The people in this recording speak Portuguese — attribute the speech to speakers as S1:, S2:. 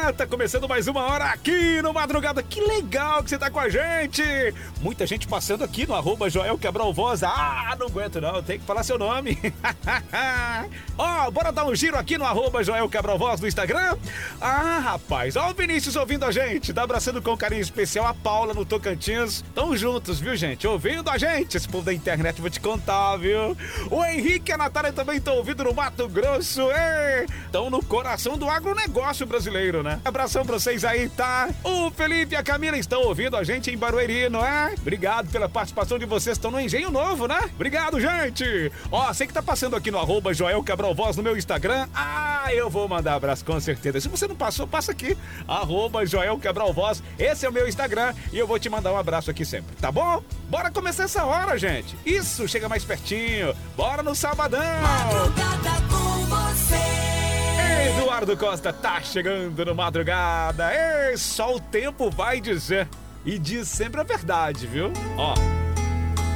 S1: Tá começando mais uma hora aqui no Madrugada. Que legal que você tá com a gente. Muita gente passando aqui no @Joel Cabral Voz. Não aguento não, tem que falar seu nome. Bora dar um giro aqui no @Joel Cabral Voz no Instagram. Rapaz, o Vinícius ouvindo a gente. Tá abraçando com carinho especial a Paula no Tocantins. Tão juntos, viu, gente? Ouvindo a gente. Esse povo da internet, vou te contar, viu? O Henrique e a Natália também estão ouvindo no Mato Grosso. Estão no coração do agronegócio brasileiro, né? Abração pra vocês aí, tá? O Felipe e a Camila estão ouvindo a gente em Barueri, não é? Obrigado pela participação de vocês. Estão no Engenho Novo, né? Obrigado, gente! Você que tá passando aqui no @Joel Cabral Voz no meu Instagram. Eu vou mandar abraço com certeza. Se você não passou, passa aqui. @Joel Cabral Voz. Esse é o meu Instagram e eu vou te mandar um abraço aqui sempre, tá bom? Bora começar essa hora, gente. Isso, chega mais pertinho. Bora no sabadão.
S2: Madrugada com você.
S1: Eduardo Costa tá chegando no Madrugada. Só o tempo vai dizer. E diz sempre a verdade, viu?